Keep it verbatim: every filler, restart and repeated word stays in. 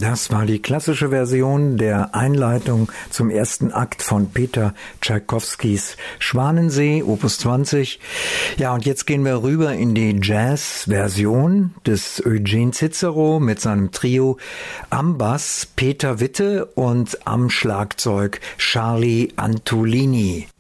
Das war die klassische Version der Einleitung zum ersten Akt von Peter Tschaikowskis Schwanensee, Opus zwanzig. Ja, und jetzt gehen wir rüber in die Jazz-Version des Eugene Cicero mit seinem Trio am Bass Peter Witte und am Schlagzeug Charlie Antolini.